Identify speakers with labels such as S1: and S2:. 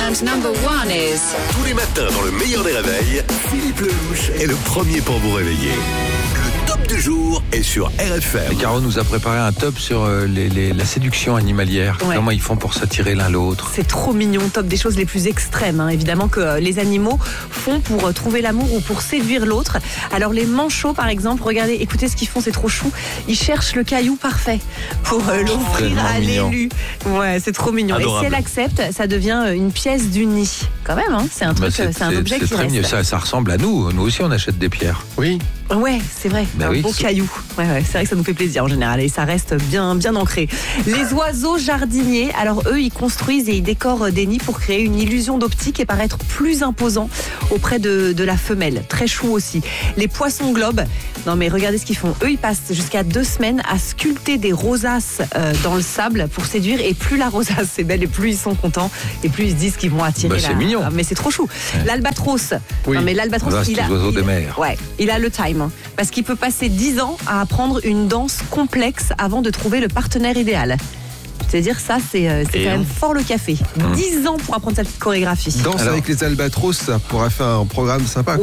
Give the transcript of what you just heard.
S1: And number 1 is...
S2: Tous les matins dans le meilleur des réveils, Philippe Lelouch est le premier pour vous réveiller. Le top du jour est sur RFM.
S3: Et Caro nous a préparé un top sur la séduction animalière.
S4: Ouais.
S3: Comment ils font pour s'attirer l'un l'autre.
S4: C'est trop mignon, top des choses les plus extrêmes, évidemment, que les animaux font pour trouver l'amour ou pour séduire l'autre. Alors les manchots, par exemple, regardez, écoutez ce qu'ils font, c'est trop chou. Ils cherchent le caillou parfait pour l'offrir
S3: tellement
S4: à
S3: mignon.
S4: l'élu. Ouais, c'est trop mignon.
S3: Adorable.
S4: Et si elle accepte, ça devient une pièce du nid. Quand même, c'est un truc, c'est un objet
S3: c'est
S4: qui
S3: très
S4: reste.
S3: mieux. Ça ressemble à nous. Nous aussi, on achète des pierres.
S5: Oui.
S4: Ouais, c'est vrai,
S3: Bah
S4: un
S3: oui,
S4: beau
S3: c'est-
S4: caillou. Ouais, c'est vrai que ça nous fait plaisir en général et ça reste bien ancré. Les oiseaux jardiniers, alors eux, ils construisent et ils décorent des nids pour créer une illusion d'optique et paraître plus imposant auprès de la femelle. Très chou aussi. Les poissons globes, non mais regardez ce qu'ils font. Eux, ils passent jusqu'à 2 semaines à sculpter des rosaces dans le sable pour séduire, et plus la rosace est belle et plus ils sont contents et plus ils se disent qu'ils vont attirer
S3: Bah, c'est mignon.
S4: Mais c'est trop chou.
S3: Ouais.
S4: L'albatros.
S5: Oui.
S4: Non mais l'albatros,
S3: Vaste oiseau des mers.
S4: Ouais, il a le time. Parce qu'il peut passer 10 ans à apprendre une danse complexe avant de trouver le partenaire idéal. C'est-à-dire ça, c'est quand même fort le café. 10 ans pour apprendre sa petite chorégraphie.
S5: Danse
S3: Alors-
S5: avec les albatros, ça pourrait faire un programme sympa.